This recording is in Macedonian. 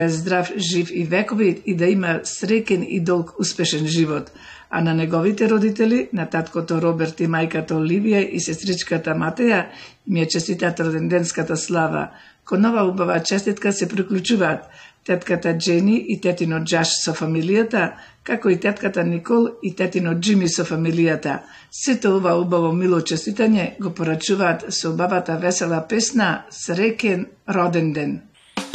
здрав, жив и вековит и да има среќен и долг успешен живот. А на неговите родители, на таткото Роберт и мајката Оливија и сестричката Матеја, им ја честитат роденденската слава. Кон ова убава честитка се приклучуваат тетката Джени и тетино Джаш со фамилијата, како и тетката Никол и тетино Джими со фамилијата. Сето ова убаво мило честитање го порачуваат со убавата весела песна Среќен роденден.